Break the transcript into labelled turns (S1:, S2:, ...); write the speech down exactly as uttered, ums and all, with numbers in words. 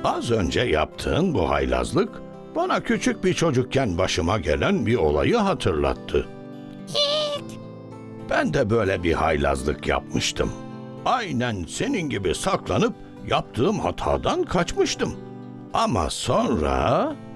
S1: Az önce yaptığın bu haylazlık bana küçük bir çocukken başıma gelen bir olayı hatırlattı. Ben de böyle bir haylazlık yapmıştım. Aynen senin gibi saklanıp yaptığım hatadan kaçmıştım. Ama sonra